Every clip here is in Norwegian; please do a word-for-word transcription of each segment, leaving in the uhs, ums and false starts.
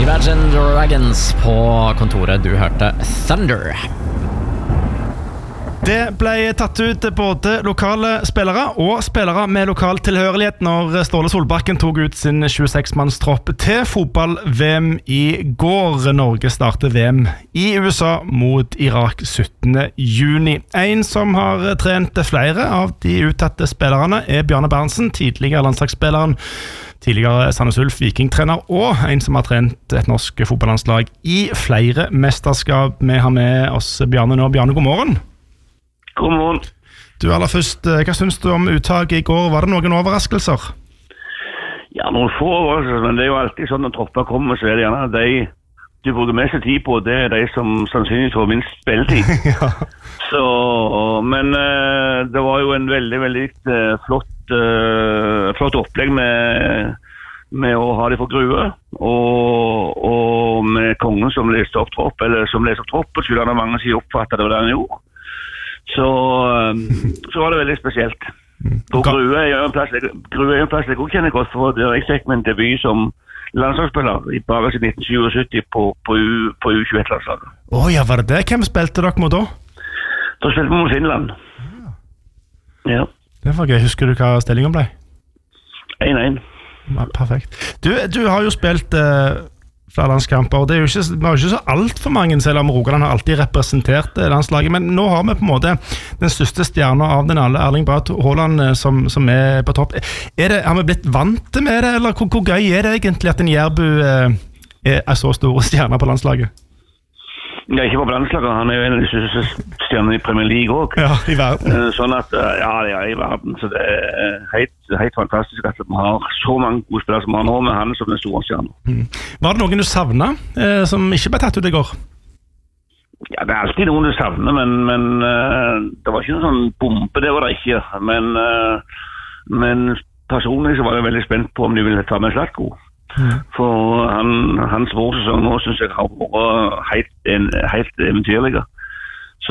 Imagine Dragons på kontoret. Du hørte Thunder. Det ble tatt ut både lokale spillere og spillere med lokal tilhørighet når Ståle Solbakken tok ut sin tjueseks-mannstropp til fotball-V M i går. Norge starter V M i U S A mot Irak syttende juni. En som har trent flere av de uttatte spillerne er Bjarne Berntsen, tidligere landslagsspilleren, tidligere Sandnes Ulf vikingtrener, og en som har trent et norsk fotballandslag i flere mesterskap. Vi har med oss Bjarne nå. Bjarne, god morgen. God morgen. Du, aller først, hva synes du om uttaket i går? Var det noen overraskelser? Ja, noen få overraskelser, men det er jo alltid sånn når tropper kommer, så er det gjerne de du bruker mest tid på, det er de som sannsynligvis får minst spilletid. Ja. Så, men uh, det var jo en veldig, veldig uh, flott, uh, flott opplegg med, med å ha det for Grue, og, og med kongen som leste opp tropp, eller som leste opp tropp, og skulle han mange si oppfattet det var det han gjorde. Så, så var det veldig spesielt. Og Grue er jo en plass, Grue er en plass jeg godkjenner godt, for det har jeg sett med en debut som landslagsspiller i bare i nitten syttisju på, på, U, på U tjueett-landslaget. Åh oh, ja, var det det? Hvem spilte dere mot da? Da spilte vi mot Finland. Ja. Ja. Det var gøy. Husker du hva stillingen ble? én én. Ja, perfekt. Du, du har jo spilt eh, flere landskamper, og det er jo ikke, vi har jo ikke så alt for mange, selv om Rogaland har alltid representert landslaget, men nå har vi på en måte den største stjerna av den alle, Erling Braut Haaland, som, som er på topp. Er det, har vi blitt vant med det, eller hvor, hvor gøy er det egentlig at en Jærbu eh, er så stor stjerne på landslaget? Ja, ikke på landslaget, han er jo en av de største stjernene i Premier League også. Ja, i verden. Sånn at, ja, det er i verden, så det er helt, helt fantastisk at vi har så mange gode spillere som har nå med han som den store stjernen. Mm. Var det noen du savnet, eh, som ikke ble tatt ut i går? Ja, det er alltid noen du savner, men, men uh, det var ikke noen sånn bombe, det var det ikke. Men, uh, men personlig så var jeg veldig spent på om de ville ta med Zlatko. Mm. For han, hans vårsesong nå synes jeg har vært helt, en, helt eventyrlig. Så,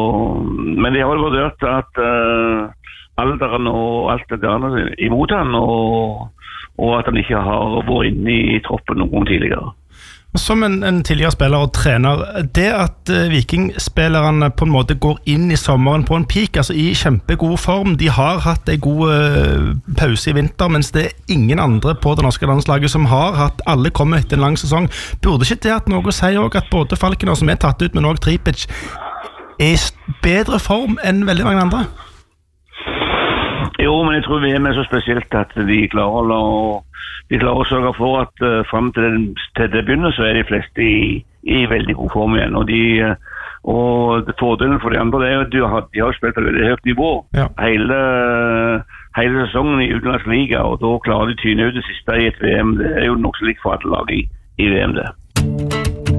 men de har jo vurdert at uh, alderen og alt det der er imot han, og, og at han ikke har vært inne i troppen noen tidligere. Som en, en tidligere spiller og trener, det at uh, vikingspillerne på en måte går inn i sommeren på en peak, altså i kjempegod form, de har hatt en god uh, pause i vinter, mens det er ingen andre på det norske landslaget som har hatt, alle kommer etter en lang sesong. Burde ikke det at noe sier også at både Falkener som er tatt ut, men også Tripic, er i bedre form enn veldig mange andre? Jo, men jeg tror V M er så spesielt at de klarer å, de klarer å sørge for at uh, frem til, den, til det begynner så er de fleste i, i veldig god form igjen. Og, de, uh, og det fordelen for de andre det er at de har, de har spilt på et veldig høyt nivå ja. hele, hele sesongen i utenlandsk liga, og da klarer de tyne ut det siste i et V M. Det er jo nok så likt for alle lag i, i V M det.